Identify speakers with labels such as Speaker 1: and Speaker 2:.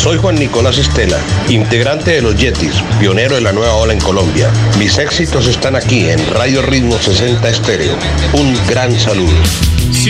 Speaker 1: Soy Juan Nicolás Estela, integrante de los Yetis, pionero de la nueva ola en Colombia. Mis éxitos están aquí en Radio Ritmo 60 Estéreo. Un gran saludo.